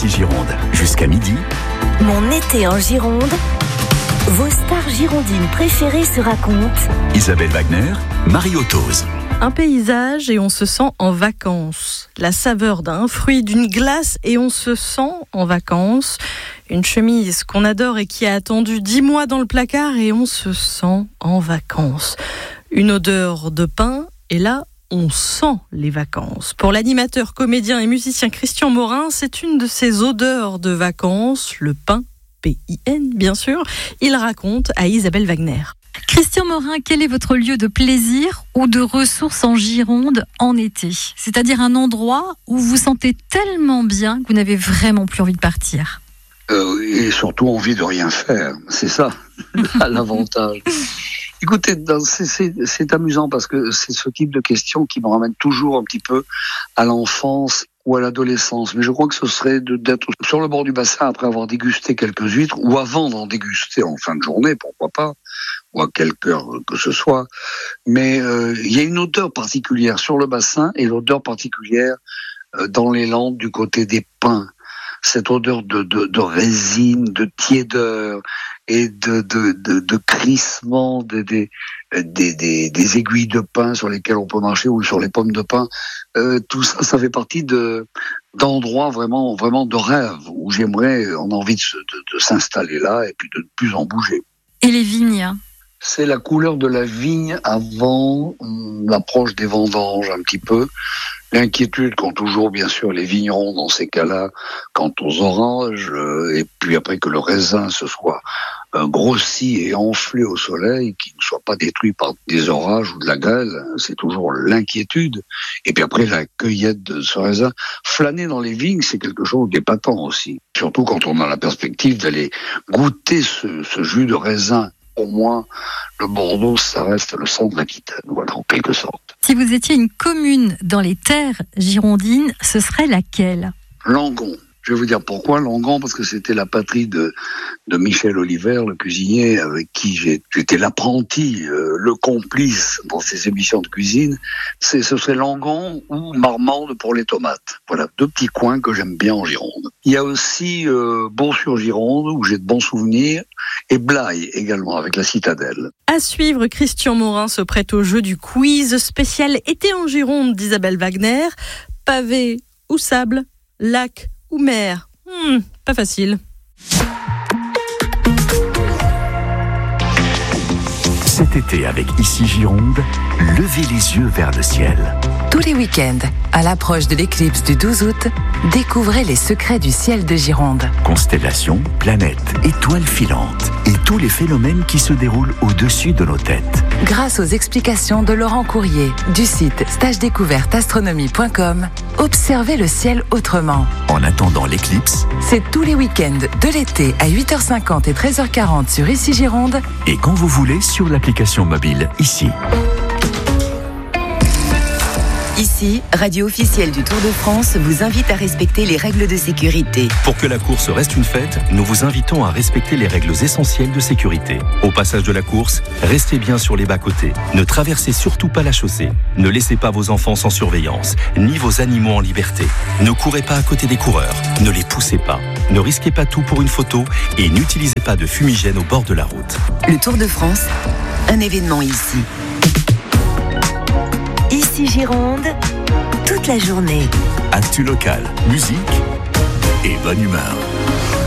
ici Gironde. Jusqu'à midi. Mon été en Gironde. Vos stars girondines préférées se racontent. Isabelle Wagner, Mario Tose. Un paysage et on se sent en vacances. La saveur d'un fruit, d'une glace et on se sent en vacances. Une chemise qu'on adore et qui a attendu 10 mois dans le placard et on se sent en vacances. Une odeur de pain et là, on sent les vacances. Pour l'animateur, comédien et musicien Christian Morin, c'est une de ces odeurs de vacances, le pain, P-I-N bien sûr. Il raconte à Isabelle Wagner. Christian Morin, quel est votre lieu de plaisir ou de ressources en Gironde en été ? C'est-à-dire un endroit où vous vous sentez tellement bien que vous n'avez vraiment plus envie de partir. Et surtout envie de rien faire, c'est ça l'avantage. Écoutez, c'est amusant parce que c'est ce type de question qui me ramène toujours un petit peu à l'enfance ou à l'adolescence. Mais je crois que ce serait d'être sur le bord du bassin après avoir dégusté quelques huîtres ou avant d'en déguster en fin de journée, pourquoi pas, ou à quelque heure que ce soit. Mais il y a une odeur particulière sur le bassin et l'odeur particulière dans les Landes du côté des pins. Cette odeur de résine, de tiédeur et de crissement des aiguilles de pin sur lesquelles on peut marcher ou sur les pommes de pin. Tout ça, ça fait partie d'endroits vraiment de rêve où j'aimerais, on a envie de s'installer là et puis de ne plus en bouger. Et les vignes ? C'est la couleur de la vigne avant l'approche des vendanges un petit peu. L'inquiétude qu'ont toujours bien sûr les vignerons dans ces cas-là quant aux oranges, et puis après que le raisin se soit grossi et enflé au soleil, qu'il ne soit pas détruit par des orages ou de la grêle, c'est toujours l'inquiétude. Et puis après la cueillette de ce raisin, flâner dans les vignes, c'est quelque chose d'épatant aussi. Surtout quand on a la perspective d'aller goûter ce jus de raisin. Au moins, le Bordeaux, ça reste le centre de l'Aquitaine, voilà, en quelque sorte. Si vous étiez une commune dans les terres girondines, ce serait laquelle ? Langon. Je vais vous dire pourquoi Langon, parce que c'était la patrie de Michel Oliver, le cuisinier, avec qui j'étais l'apprenti, le complice dans ses émissions de cuisine. Ce serait Langon ou Marmande pour les tomates. Voilà, 2 petits coins que j'aime bien en Gironde. Il y a aussi Bon-sur-Gironde, où j'ai de bons souvenirs, et Blaye également, avec la citadelle. À suivre, Christian Morin se prête au jeu du quiz spécial été en Gironde d'Isabelle Wagner. Pavé ou sable, lac ou mer, pas facile. Cet été avec Ici Gironde, levez les yeux vers le ciel. Tous les week-ends, à l'approche de l'éclipse du 12 août, découvrez les secrets du ciel de Gironde. Constellations, planètes, étoiles filantes et tous les phénomènes qui se déroulent au-dessus de nos têtes. Grâce aux explications de Laurent Courrier du site stagedécouverteastronomie.com, observez le ciel autrement. En attendant l'éclipse, c'est tous les week-ends de l'été à 8h50 et 13h40 sur Ici Gironde et quand vous voulez sur l'application mobile Ici. Ici, radio officielle du Tour de France vous invite à respecter les règles de sécurité. Pour que la course reste une fête, nous vous invitons à respecter les règles essentielles de sécurité. Au passage de la course, restez bien sur les bas-côtés. Ne traversez surtout pas la chaussée. Ne laissez pas vos enfants sans surveillance, ni vos animaux en liberté. Ne courez pas à côté des coureurs. Ne les poussez pas. Ne risquez pas tout pour une photo et n'utilisez pas de fumigène au bord de la route. Le Tour de France, un événement ici. Ici Gironde, toute la journée. Actu local, musique et bonne humeur.